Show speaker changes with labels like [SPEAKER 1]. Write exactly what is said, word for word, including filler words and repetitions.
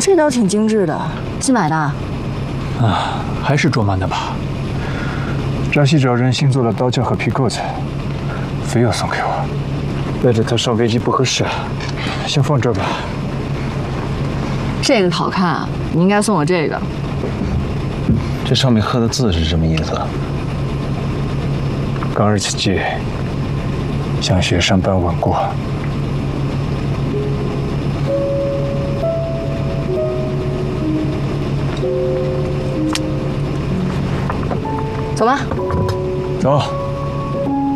[SPEAKER 1] 这刀挺精致的，新买的。
[SPEAKER 2] 啊，还是卓曼的吧？
[SPEAKER 3] 扎西找人新做了刀架和皮扣子，非要送给我，带着它上飞机不合适，先放这儿吧。
[SPEAKER 1] 这个好看啊，你应该送我这个。
[SPEAKER 4] 这上面刻的字是什么意思？
[SPEAKER 3] 刚日之计，像雪山般稳固。
[SPEAKER 1] 走吧。
[SPEAKER 3] 走。